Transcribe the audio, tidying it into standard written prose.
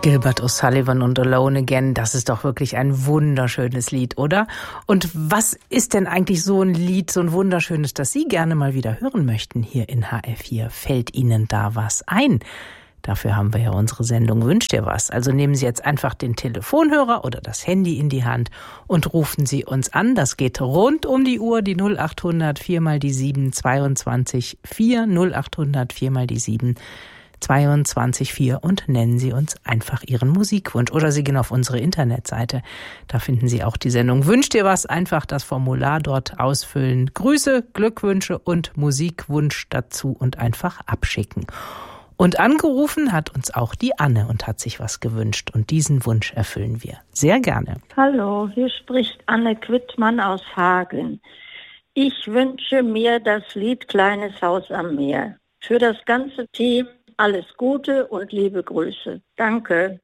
Gilbert O'Sullivan und Alone Again, das ist doch wirklich ein wunderschönes Lied, oder? Und was ist denn eigentlich so ein Lied, so ein wunderschönes, das Sie gerne mal wieder hören möchten hier in HR4? Fällt Ihnen da was ein? Dafür haben wir ja unsere Sendung Wünsch dir was. Also nehmen Sie jetzt einfach den Telefonhörer oder das Handy in die Hand und rufen Sie uns an. Das geht rund um die Uhr, die 0800 4 mal die 7 22 4, 0800 4 mal die 7 22,4 und nennen Sie uns einfach Ihren Musikwunsch. Oder Sie gehen auf unsere Internetseite. Da finden Sie auch die Sendung Wünsch dir was. Einfach das Formular dort ausfüllen. Grüße, Glückwünsche und Musikwunsch dazu und einfach abschicken. Und angerufen hat uns auch die Anne und hat sich was gewünscht. Und diesen Wunsch erfüllen wir sehr gerne. Hallo, hier spricht Anne Quittmann aus Hagen. Ich wünsche mir das Lied Kleines Haus am Meer. Für das ganze Team alles Gute und liebe Grüße. Danke.